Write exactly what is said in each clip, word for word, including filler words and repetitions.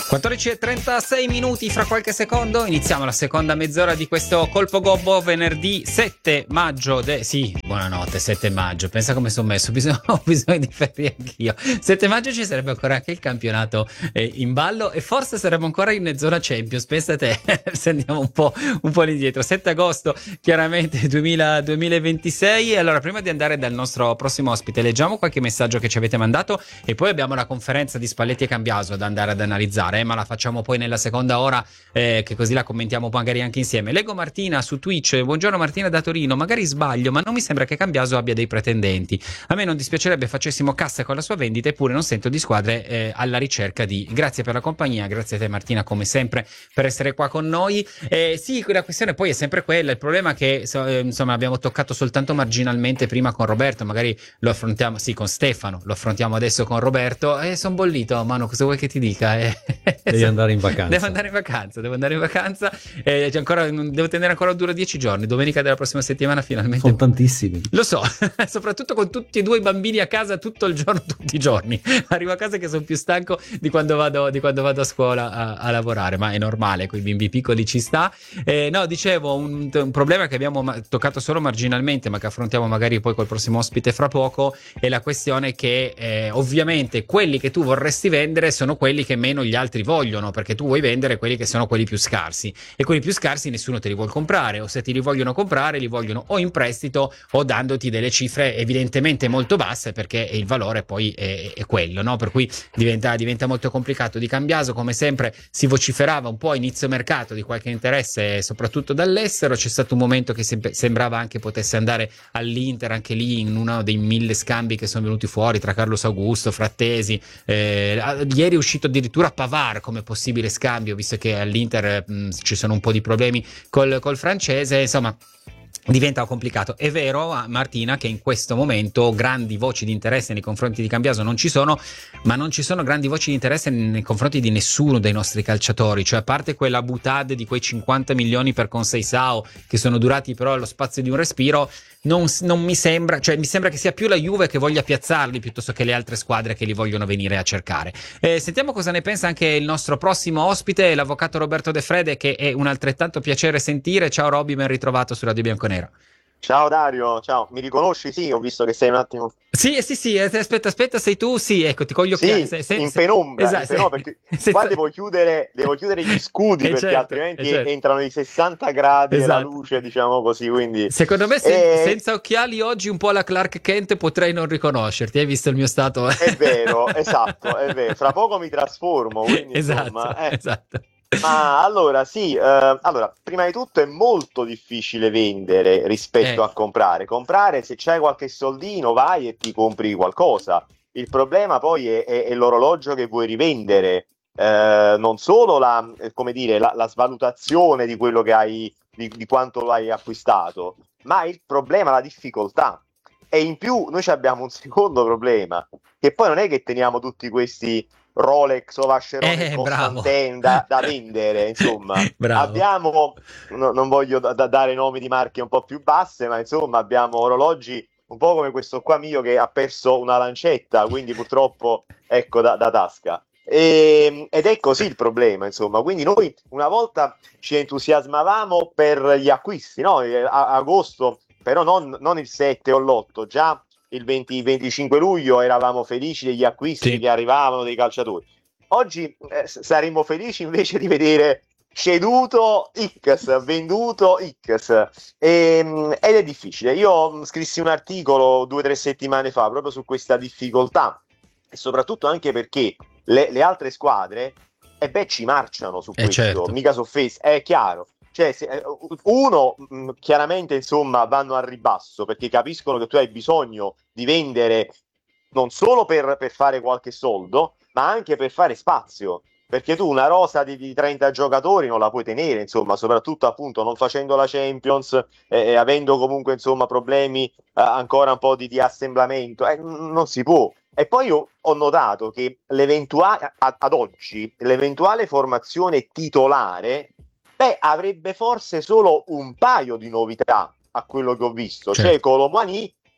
quattordici e trentasei minuti, fra qualche secondo iniziamo la seconda mezz'ora di questo Colpo Gobbo, venerdì sette maggio. De- sì, buonanotte, sette maggio. Pensa come sono messo, bisogno, ho bisogno di ferie anch'io. sette maggio ci sarebbe ancora anche il campionato eh, in ballo e forse saremmo ancora in zona Champions. Pensate, se andiamo un po', un po' indietro. sette agosto, chiaramente duemila, duemilaventisei. E allora, prima di andare dal nostro prossimo ospite, leggiamo qualche messaggio che ci avete mandato e poi abbiamo la conferenza di Spalletti e Cambiaso da andare ad analizzare. Ma la facciamo poi nella seconda ora, eh, che così la commentiamo magari anche insieme. Leggo Martina su Twitch: buongiorno Martina da Torino, magari sbaglio ma non mi sembra che Cambiaso abbia dei pretendenti, a me non dispiacerebbe facessimo cassa con la sua vendita, eppure non sento di squadre eh, alla ricerca di. Grazie per la compagnia, grazie a te Martina come sempre per essere qua con noi. Eh, sì, la questione poi è sempre quella, il problema è che eh, insomma abbiamo toccato soltanto marginalmente prima con Roberto, magari lo affrontiamo, sì, con Stefano, lo affrontiamo adesso con Roberto e eh, sono bollito. Manu, cosa vuoi che ti dica? Eh, Devi andare in vacanza. Devo andare in vacanza, devo andare in vacanza. Eh, c'è ancora, devo tenere ancora duro dieci giorni. Domenica della prossima settimana finalmente. Sono tantissimi. Lo so, soprattutto con tutti e due i bambini a casa tutto il giorno, tutti i giorni. Arrivo a casa che sono più stanco di quando vado, di quando vado a scuola a, a lavorare, ma è normale, con i bimbi piccoli ci sta. Eh, no, dicevo, un, un problema che abbiamo ma- toccato solo marginalmente, ma che affrontiamo magari poi col prossimo ospite fra poco, è la questione che eh, ovviamente quelli che tu vorresti vendere sono quelli che meno gli altri vogliono, perché tu vuoi vendere quelli che sono quelli più scarsi e quelli più scarsi nessuno te li vuole comprare, o se ti li vogliono comprare li vogliono o in prestito o dandoti delle cifre evidentemente molto basse, perché il valore poi è, è quello, no? Per cui diventa, diventa molto complicato. Di Cambiaso come sempre si vociferava un po' a inizio mercato di qualche interesse soprattutto dall'estero, c'è stato un momento che sem- sembrava anche potesse andare all'Inter, anche lì in uno dei mille scambi che sono venuti fuori tra Carlos Augusto, Frattesi, eh, ieri è uscito addirittura Pavard come possibile scambio, visto che all'Inter mh, ci sono un po' di problemi col, col francese, insomma diventa complicato. È vero, Martina, che in questo momento grandi voci di interesse nei confronti di Cambiaso non ci sono, ma non ci sono grandi voci di interesse nei confronti di nessuno dei nostri calciatori, cioè a parte quella butade di quei cinquanta milioni per Conceição che sono durati però allo spazio di un respiro, non, non mi sembra, cioè mi sembra che sia più la Juve che voglia piazzarli piuttosto che le altre squadre che li vogliono venire a cercare. Eh, sentiamo cosa ne pensa anche il nostro prossimo ospite, l'avvocato Roberto De Frede, che è un altrettanto piacere sentire. Ciao Roby, ben ritrovato su Radio Bianconero. Ciao Dario, ciao, mi riconosci? Sì, ho visto che sei un attimo. Sì, sì, sì, aspetta, aspetta, sei tu? Sì, ecco, ti coglio sì, occhiali. Sei, sei, in sei, penombra, esatto, in penombra, perché sei, qua sei... devo chiudere, devo chiudere gli scudi, eh perché certo, altrimenti eh certo. entrano i sessanta gradi esatto. della luce, diciamo così, quindi... Secondo me sen- e... senza occhiali oggi un po' la Clark Kent potrei non riconoscerti, hai visto il mio stato? È vero, esatto, è vero, fra poco mi trasformo, quindi esatto, insomma... Eh. esatto. Ma allora sì, eh, allora prima di tutto è molto difficile vendere rispetto eh. a comprare. Comprare, se c'hai qualche soldino, vai e ti compri qualcosa. Il problema poi è, è, è l'orologio che vuoi rivendere, eh, non solo la, come dire, la, la svalutazione di quello che hai, di, di quanto lo hai acquistato, ma il problema, la difficoltà. E in più noi abbiamo un secondo problema, che poi non è che teniamo tutti questi Rolex o Vacheron eh, Constantin da, da vendere, insomma. Bravo. Abbiamo, no, non voglio da, da dare nomi di marche un po' più basse, ma insomma abbiamo orologi un po' come questo qua mio che ha perso una lancetta, quindi purtroppo ecco da, da tasca. E, ed è così il problema, insomma. Quindi noi una volta ci entusiasmavamo per gli acquisti, no? A, agosto, però non, non il sette o l'otto, già il venti venticinque luglio eravamo felici degli acquisti sì. che arrivavano dei calciatori. Oggi eh, saremmo felici invece di vedere ceduto X, venduto X, e, ed è difficile. Io scrissi un articolo due o tre settimane fa proprio su questa difficoltà, e soprattutto anche perché le, le altre squadre e beh ci marciano su questo, eh certo. mica su Face, è chiaro. Cioè, se, uno, mh, chiaramente, insomma, vanno al ribasso perché capiscono che tu hai bisogno di vendere non solo per, per fare qualche soldo, ma anche per fare spazio. Perché tu una rosa di, di trenta giocatori non la puoi tenere, insomma, soprattutto appunto non facendo la Champions e eh, avendo comunque, insomma, problemi eh, ancora un po' di, di assemblamento, eh, non si può. E poi io ho notato che l'eventuale, ad, ad oggi, l'eventuale formazione titolare beh, avrebbe forse solo un paio di novità a quello che ho visto, certo. Cioè Colomani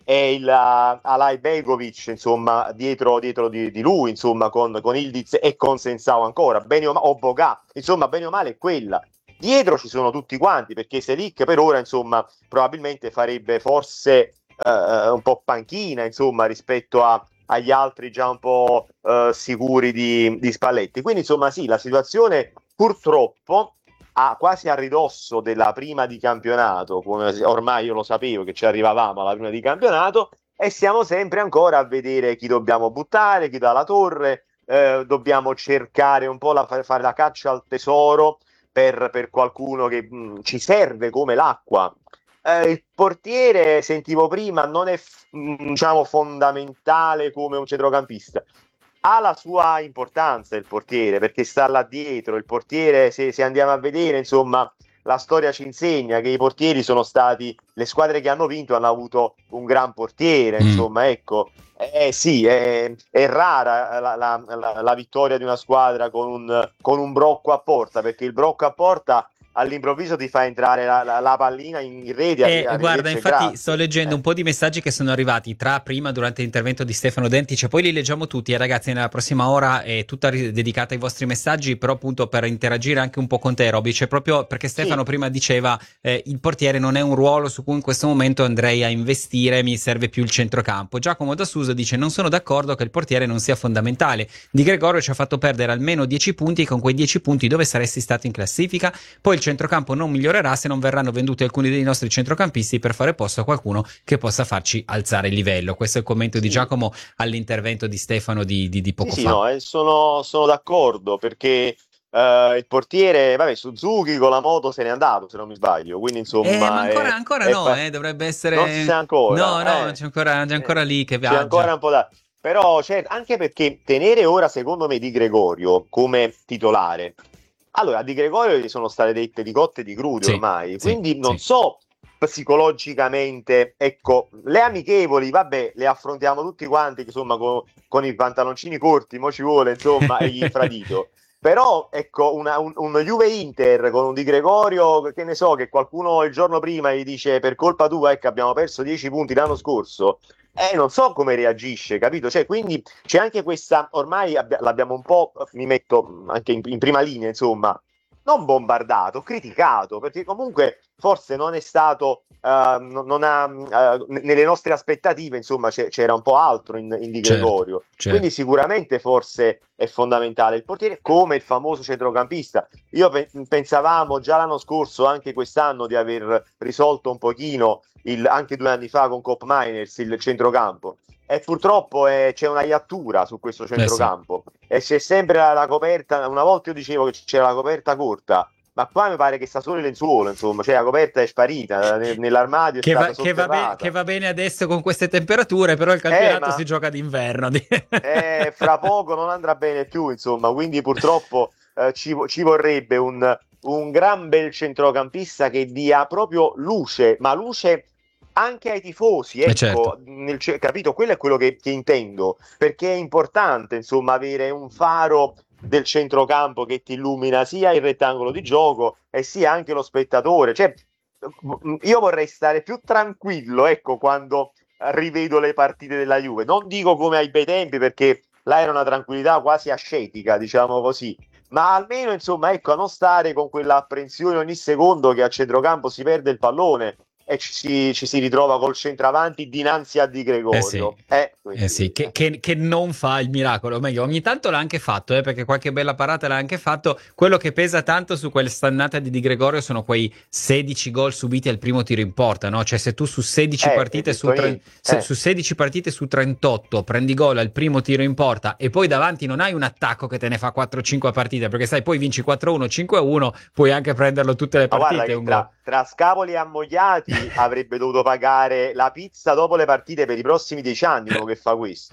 e il uh, Alay Begovic, insomma, dietro, dietro di, di lui, insomma, con, con Ildiz e con Sensao ancora, bene o, ma- o Boga, insomma, bene o male è quella. Dietro ci sono tutti quanti, perché Selic per ora, insomma, probabilmente farebbe forse uh, un po' panchina, insomma, rispetto a, agli altri già un po' uh, sicuri di, di Spalletti. Quindi, insomma, sì, la situazione purtroppo a, quasi a ridosso della prima di campionato, come ormai io lo sapevo che ci arrivavamo alla prima di campionato, e siamo sempre ancora a vedere chi dobbiamo buttare, chi dà la torre, eh, dobbiamo cercare un po' la, fare la caccia al tesoro per, per qualcuno che mh, ci serve come l'acqua. Eh, il portiere, sentivo prima, non è mh, diciamo fondamentale come un centrocampista. Ha la sua importanza il portiere, perché sta là dietro. Il portiere, se, se andiamo a vedere, insomma, la storia ci insegna che i portieri sono stati, le squadre che hanno vinto hanno avuto un gran portiere, Mm. insomma, ecco. Eh sì, è, è rara la, la, la, la vittoria di una squadra con un, con un brocco a porta, perché il brocco a porta all'improvviso ti fa entrare la, la, la pallina in rete. Eh, arri- guarda, arrivederci e infatti grazie. sto leggendo Eh. un po' di messaggi che sono arrivati tra prima durante l'intervento di Stefano Dentice, poi li leggiamo tutti, eh, ragazzi, nella prossima ora è tutta ri- dedicata ai vostri messaggi, però appunto per interagire anche un po' con te, Roby, c'è proprio perché Stefano Sì. prima diceva eh, il portiere non è un ruolo su cui in questo momento andrei a investire, mi serve più il centrocampo. Giacomo da Susa dice non sono d'accordo che il portiere non sia fondamentale, Di Gregorio ci ha fatto perdere almeno dieci punti, e con quei dieci punti dove saresti stato in classifica? Poi il centrocampo non migliorerà se non verranno venduti alcuni dei nostri centrocampisti per fare posto a qualcuno che possa farci alzare il livello. Questo è il commento di Sì. Giacomo all'intervento di Stefano di, di, di poco Sì, sì, fa. no, eh, sono, sono d'accordo perché eh, il portiere, vabbè, Suzuki con la moto se n'è andato, se non mi sbaglio, quindi Eh, ma insomma ancora, è, ancora è no, fa- eh, dovrebbe non si essere... sa No, ancora, no, eh, c'è ancora, c'è ancora eh, lì che c'è ancora viaggia. un po' da... Però, certo, anche perché tenere ora, secondo me, Di Gregorio come titolare, allora, a Di Gregorio gli sono state dette di cotte e di crude Sì, ormai, sì, quindi non sì. so psicologicamente, ecco, le amichevoli, vabbè, le affrontiamo tutti quanti, insomma, con, con i pantaloncini corti, mo ci vuole, insomma, e gli infradito. Però, ecco, una, un, un Juve-Inter con un Di Gregorio, che ne so, che qualcuno il giorno prima gli dice per colpa tua, ecco, abbiamo perso dieci punti l'anno scorso, eh, non so come reagisce, capito? Cioè, quindi c'è anche questa, ormai abbia- l'abbiamo un po', mi metto anche in, in prima linea, insomma, non bombardato, criticato, perché comunque forse non è stato, uh, non, non ha, uh, nelle nostre aspettative, insomma, c'è, c'era un po' altro in, in Di Gregorio. Certo, certo. Quindi sicuramente forse è fondamentale il portiere come il famoso centrocampista. Io pe- pensavamo già l'anno scorso, anche quest'anno, di aver risolto un pochino, il, anche due anni fa con Cop Miners, il centrocampo. E purtroppo eh, c'è una iattura su questo Eh sì. centrocampo e c'è sempre la, la coperta. Una volta io dicevo che c'era la coperta corta, ma qua mi pare che sta solo il lenzuolo, insomma, cioè la coperta è sparita ne- nell'armadio, è Che stata va, che, va be- sotterrata. che va bene adesso con queste temperature, però il Eh, campionato ma si gioca d'inverno. eh, fra poco non andrà bene più, insomma, quindi purtroppo eh, ci, ci vorrebbe un, un gran bel centrocampista che dia proprio luce, ma luce anche ai tifosi, Eh certo. ecco, nel, capito? Quello è quello che, che intendo, perché è importante, insomma, avere un faro del centrocampo che ti illumina sia il rettangolo di gioco e sia anche lo spettatore. Cioè, io vorrei stare più tranquillo, ecco, quando rivedo le partite della Juve. Non dico come ai bei tempi, perché là era una tranquillità quasi ascetica, diciamo così. Ma almeno, insomma, ecco, a non stare con quella apprensione ogni secondo che a centrocampo si perde il pallone e ci si, ci si ritrova col centravanti dinanzi a Di Eh sì, Gregorio. Eh, quindi, eh sì, che, che- che non fa il miracolo, o meglio, ogni tanto l'ha anche fatto, eh, perché qualche bella parata l'ha anche fatto. Quello che pesa tanto su quelle stannate di Di Gregorio sono quei sedici gol subiti al primo tiro in porta, no? Cioè se tu su sedici eh, partite hai su, detto tre- niente. se- Eh. su sedici partite su trentotto prendi gol al primo tiro in porta e poi davanti non hai un attacco che te ne fa quattro cinque partite, perché sai, poi vinci quattro a uno, cinque a uno, puoi anche prenderlo tutte le Ma guarda partite che un gol. tra, tra scapoli e ammogliati avrebbe dovuto pagare la pizza dopo le partite per i prossimi dieci anni, uno che fa questo, eh.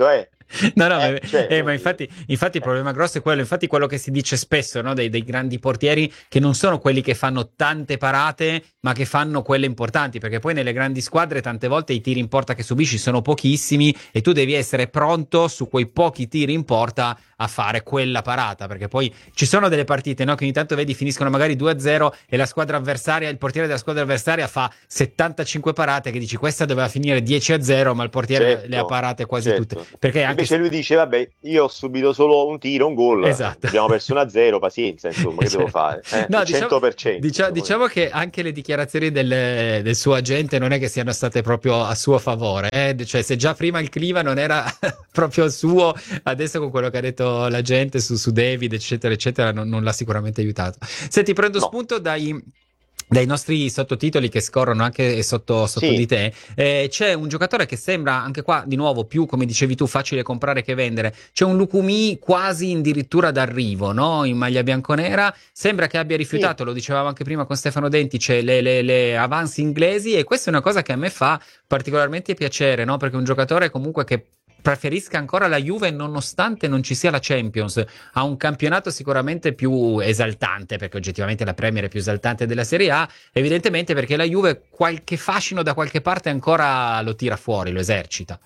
No, no, Eh, ma, cioè, eh, ma quindi- infatti, infatti il eh. problema grosso è quello, infatti quello che si dice spesso, no, dei, dei grandi portieri, che non sono quelli che fanno tante parate, ma che fanno quelle importanti, perché poi nelle grandi squadre tante volte i tiri in porta che subisci sono pochissimi e tu devi essere pronto su quei pochi tiri in porta a fare quella parata, perché poi ci sono delle partite, no, che ogni tanto vedi finiscono magari due a zero e la squadra avversaria, il portiere della squadra avversaria fa settantacinque parate, che dici questa doveva finire dieci a zero, ma il portiere Certo, le ha parate quasi tutte, certo. perché anche Invece lui dice, vabbè, io ho subito solo un tiro, un gol, esatto. abbiamo perso uno a zero, pazienza, insomma, che devo Cioè, fare? Eh, no, il diciamo, cento per cento. dicia- insomma. diciamo che anche le dichiarazioni del, del suo agente non è che siano state proprio a suo favore, eh? Cioè, se già prima il clima non era proprio suo, adesso con quello che ha detto la gente su, su David, eccetera, eccetera, non, non l'ha sicuramente aiutato. Senti, prendo No, spunto dai, dai nostri sottotitoli che scorrono anche sotto, sotto di sì, te. Eh, c'è un giocatore che sembra anche qua di nuovo più, come dicevi tu, facile comprare che vendere. C'è un Lukumi quasi addirittura d'arrivo, no? In maglia bianconera, sembra che abbia sì. rifiutato, lo dicevamo anche prima con Stefano Dentice, le, le, le avanzi inglesi, e questa è una cosa che a me fa particolarmente piacere, no? Perché è un giocatore comunque che preferisca ancora la Juve nonostante non ci sia la Champions, ha un campionato sicuramente più esaltante, perché oggettivamente la Premier è più esaltante della Serie A, evidentemente perché la Juve qualche fascino da qualche parte ancora lo tira fuori, lo esercita.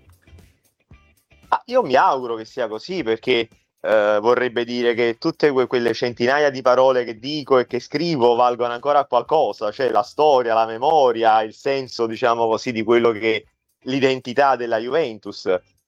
Ah, io mi auguro che sia così perché eh, vorrebbe dire che tutte que- quelle centinaia di parole che dico e che scrivo valgono ancora qualcosa, cioè la storia, la memoria, il senso, diciamo così, di quello che l'identità della Juventus.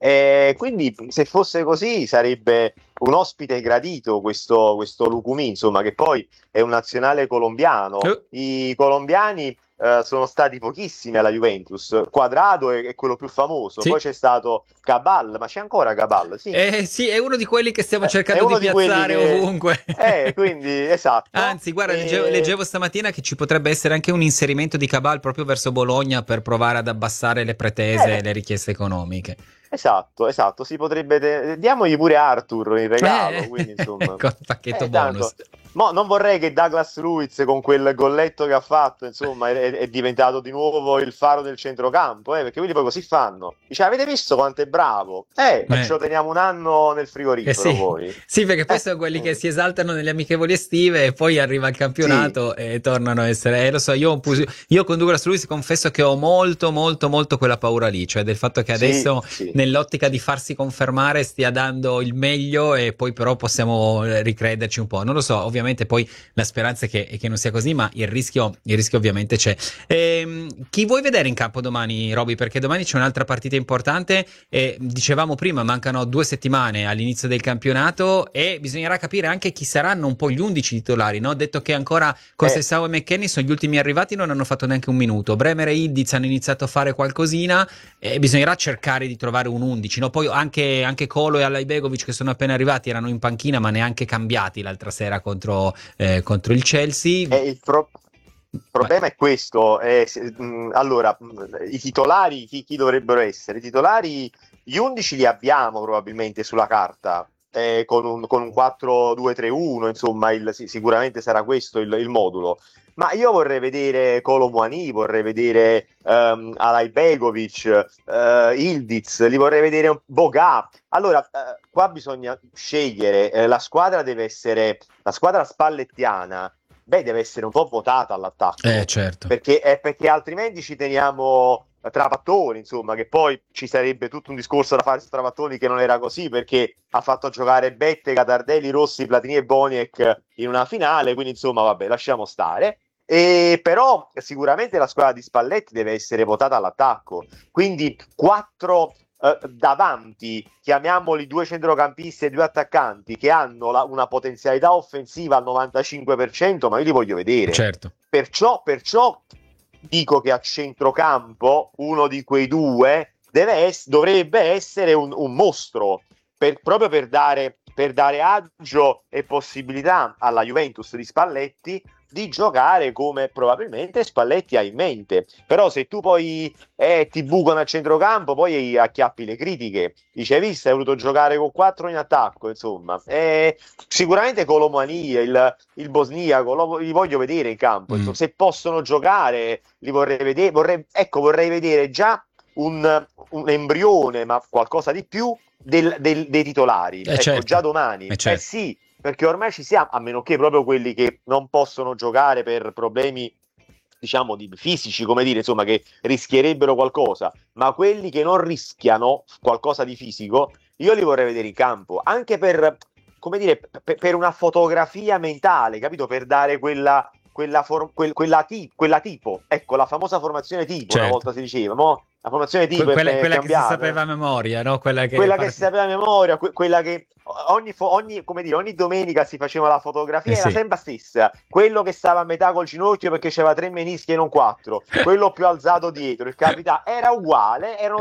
E quindi se fosse così sarebbe un ospite gradito questo, questo Lucumí, insomma, che poi è un nazionale colombiano. Eh, I colombiani eh, sono stati pochissimi alla Juventus. Quadrado è, è quello più famoso, poi sì. c'è stato Cabal, ma c'è ancora Cabal, sì. Eh, sì, è uno di quelli che stiamo Eh, è cercando di uno di quelli piazzare che... ovunque. Eh, quindi, esatto. Anzi, guarda, leggevo, E... leggevo stamattina che ci potrebbe essere anche un inserimento di Cabal proprio verso Bologna per provare ad abbassare le pretese e eh, le richieste economiche. esatto, esatto, si potrebbe... te- Diamogli pure Arthur in regalo, Eh, quindi insomma... con il pacchetto Eh, tanto... bonus. Mo, non vorrei che Douglas Luiz con quel golletto che ha fatto, insomma, è, è diventato di nuovo il faro del centrocampo, eh, perché quelli poi così fanno. Dice, avete visto quanto è bravo? Eh, e ce Eh. lo teniamo un anno nel Eh frigorifero sì, poi. sì, perché poi Eh, sono quelli che eh, si esaltano nelle amichevoli estive e poi arriva il sì, campionato e tornano a essere. Eh, lo so, io, ho un pus- io con Douglas Luiz confesso che ho molto, molto, molto quella paura lì, cioè del fatto che sì, adesso, sì. nell'ottica di farsi confermare, stia dando il meglio e poi però possiamo eh, ricrederci un po'. Non lo so, ovviamente poi la speranza è che, è che non sia così, ma il rischio, il rischio ovviamente c'è. Ehm, chi vuoi vedere in campo domani, Roby? Perché domani c'è un'altra partita importante e dicevamo prima, mancano due settimane all'inizio del campionato e bisognerà capire anche chi saranno un po' gli undici titolari, no? Detto che ancora Eh, Conceição e McKennie sono gli ultimi arrivati, non hanno fatto neanche un minuto. Bremer e Ildiz hanno iniziato a fare qualcosina e bisognerà cercare di trovare un undici, no? Poi anche, anche Kolo e Alajbegovic che sono appena arrivati erano in panchina ma neanche cambiati l'altra sera contro, eh, contro il Chelsea. eh, il pro- il Vai. problema è questo. eh, se- mh, allora, mh, i titolari, chi, chi dovrebbero essere? I titolari, gli undici li abbiamo probabilmente sulla carta, eh, con un, con un quattro due tre uno, insomma, il- sì, sicuramente sarà questo il, il modulo. Ma io vorrei vedere Kolo Muani, vorrei vedere um, Alajbegovic, uh, Ildiz, li vorrei vedere un Boga. Allora, eh, qua bisogna scegliere. eh, la squadra deve essere la squadra spallettiana. Beh, deve essere un po' votata all'attacco, Eh, certo. perché, è perché altrimenti ci teniamo Trapattoni, insomma, che poi ci sarebbe tutto un discorso da fare su Trapattoni che non era così, perché ha fatto giocare Bettega, Tardelli, Rossi, Platini e Boniek in una finale, quindi insomma, vabbè, lasciamo stare. E però sicuramente la squadra di Spalletti deve essere votata all'attacco, quindi quattro eh, davanti, chiamiamoli due centrocampisti e due attaccanti che hanno la, una potenzialità offensiva al novantacinque per cento, ma io li voglio vedere. Certo. Perciò, perciò dico che a centrocampo uno di quei due deve ess- dovrebbe essere un, un mostro, per, proprio per dare, per dare agio e possibilità alla Juventus di Spalletti di giocare come probabilmente Spalletti ha in mente. Però se tu poi eh, ti bucano a centrocampo, poi acchiappi le critiche. Dice, visto, hai voluto giocare con quattro in attacco, insomma. Eh, sicuramente Colomani, il, il bosniaco, lo, li voglio vedere in campo. Mm. Se possono giocare, li vorrei vedere. Vorrei, ecco, vorrei vedere già un, un embrione, ma qualcosa di più, del, del, dei titolari, eh ecco, certo. già domani, eh certo. eh sì, perché ormai ci siamo, a meno che proprio quelli che non possono giocare per problemi, diciamo, di fisici, come dire, insomma, che rischierebbero qualcosa, ma quelli che non rischiano qualcosa di fisico, io li vorrei vedere in campo, anche per, come dire, per, per una fotografia mentale, capito? Per dare quella, quella, for, quel, quella, ti, quella tipo, ecco, la famosa formazione tipo, Certo. una volta si diceva, mo la formazione tipo Que- quella, è, quella è che si cambiata. sapeva a memoria, no? Quella che, Quella pare- che si sapeva a memoria, que- quella che ogni, fo- ogni, come dire, ogni domenica si faceva la fotografia, Eh era sì. sempre la stessa. Quello che stava a metà col ginocchio perché c'aveva tre menischi e non quattro, quello più alzato dietro, il capitano, era uguale, erano